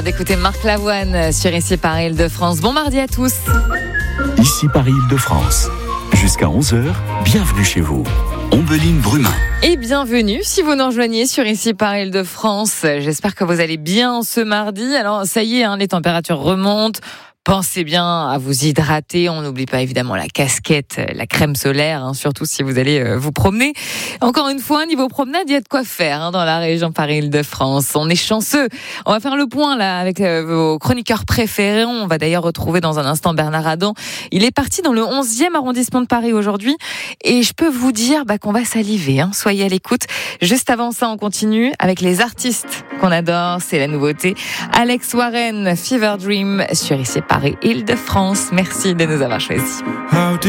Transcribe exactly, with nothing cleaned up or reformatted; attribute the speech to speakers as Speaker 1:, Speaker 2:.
Speaker 1: D'écouter Marc Lavoine sur Ici Paris Île-de-France. Bon mardi à tous.
Speaker 2: Ici Paris Île-de-France. Jusqu'à onze heures, bienvenue chez vous. Ombeline Brumin.
Speaker 1: Et bienvenue si vous nous rejoignez sur Ici Paris Île-de-France. J'espère que vous allez bien ce mardi. Alors ça y est, hein, les températures remontent. Pensez bien à vous hydrater. On n'oublie pas évidemment la casquette, la crème solaire, hein, surtout si vous allez euh, vous promener. Encore une fois, niveau promenade, il y a de quoi faire hein, dans la région Paris-Île-de-France. On est chanceux. On va faire le point là avec euh, vos chroniqueurs préférés. On va d'ailleurs retrouver dans un instant Bernard Adam. Il est parti dans le onzième arrondissement de Paris aujourd'hui. Et je peux vous dire bah, qu'on va saliver. Hein. Soyez à l'écoute. Juste avant ça, on continue avec les artistes qu'on adore. C'est la nouveauté. Alex Warren, Fever Dream sur Ici Paris Île-de-France. Merci de nous avoir choisis.